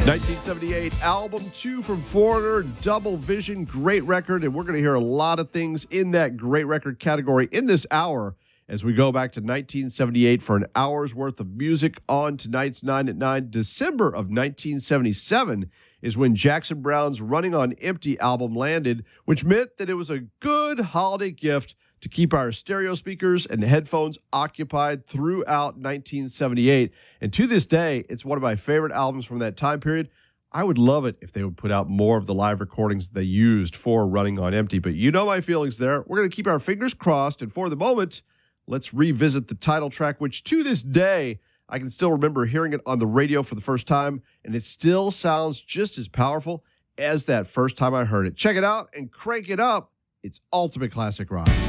1978, album 2 from Foreigner, Double Vision, great record, and we're going to hear a lot of things in that great record category in this hour as we go back to 1978 for an hour's worth of music. On tonight's 9 at 9, December of 1977 is when Jackson Browne's Running on Empty album landed, which meant that it was a good holiday gift to keep our stereo speakers and headphones occupied throughout 1978. And to this day, it's one of my favorite albums from that time period. I would love it if they would put out more of the live recordings they used for Running on Empty, but you know my feelings there. We're going to keep our fingers crossed, and for the moment, let's revisit the title track, which to this day, I can still remember hearing it on the radio for the first time, and it still sounds just as powerful as that first time I heard it. Check it out and crank it up. It's Ultimate Classic Rock.